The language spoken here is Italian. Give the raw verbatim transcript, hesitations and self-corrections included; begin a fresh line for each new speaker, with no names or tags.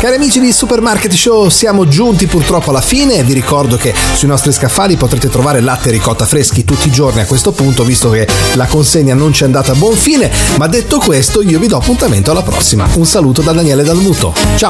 Cari amici di Supermarket Show, siamo giunti purtroppo alla fine. Vi ricordo che sui nostri scaffali potrete trovare latte e ricotta freschi tutti i giorni a questo punto, visto che la consegna non ci è andata a buon fine. Ma detto questo, io vi do appuntamento alla prossima. Un saluto da Daniele Dalmuto. Ciao!